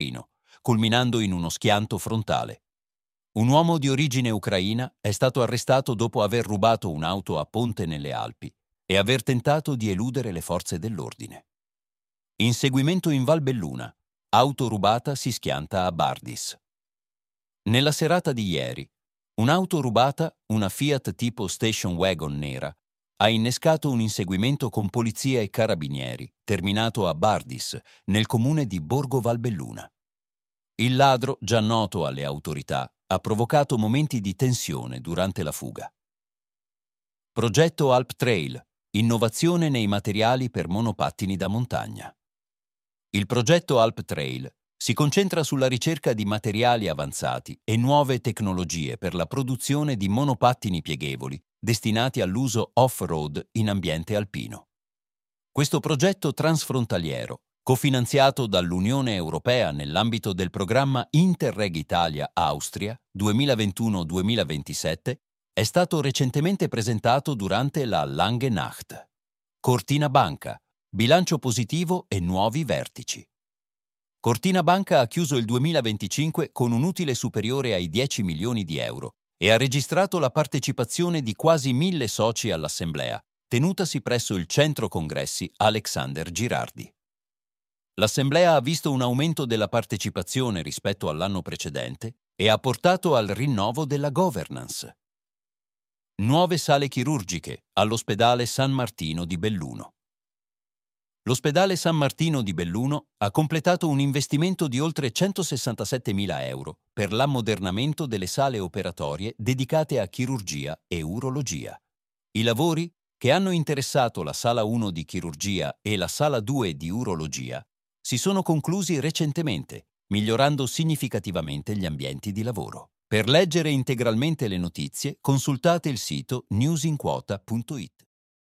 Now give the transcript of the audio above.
Torino, culminando in uno schianto frontale. Un uomo di origine ucraina è stato arrestato dopo aver rubato un'auto a ponte nelle Alpi e aver tentato di eludere le forze dell'ordine. Inseguimento in Val Belluna. Auto rubata si schianta a Bardis. Nella serata di ieri, un'auto rubata, una Fiat tipo station wagon nera, ha innescato un inseguimento con polizia e carabinieri, terminato a Bardis, nel comune di Borgo Valbelluna. Il ladro, già noto alle autorità, ha provocato momenti di tensione durante la fuga. Progetto Alp Trail, innovazione nei materiali per monopattini da montagna. Il progetto Alp Trail si concentra sulla ricerca di materiali avanzati e nuove tecnologie per la produzione di monopattini pieghevoli destinati all'uso off-road in ambiente alpino. Questo progetto transfrontaliero, cofinanziato dall'Unione Europea nell'ambito del programma Interreg Italia-Austria 2021-2027, è stato recentemente presentato durante la Lange Nacht. Cortina Banca, bilancio positivo e nuovi vertici. Cortina Banca ha chiuso il 2025 con un utile superiore ai 10 milioni di euro e ha registrato la partecipazione di quasi 1.000 soci all'assemblea, tenutasi presso il centro congressi Alexander Girardi. L'assemblea ha visto un aumento della partecipazione rispetto all'anno precedente e ha portato al rinnovo della governance. Nuove sale chirurgiche all'ospedale San Martino di Belluno. L'ospedale San Martino di Belluno ha completato un investimento di oltre 167.000 euro per l'ammodernamento delle sale operatorie dedicate a chirurgia e urologia. I lavori, che hanno interessato la sala 1 di chirurgia e la sala 2 di urologia, si sono conclusi recentemente, migliorando significativamente gli ambienti di lavoro. Per leggere integralmente le notizie, consultate il sito newsinquota.it.